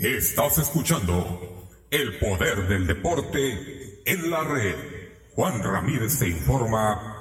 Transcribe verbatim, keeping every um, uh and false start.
Estás escuchando El Poder del Deporte en la Red. Juan Ramírez te informa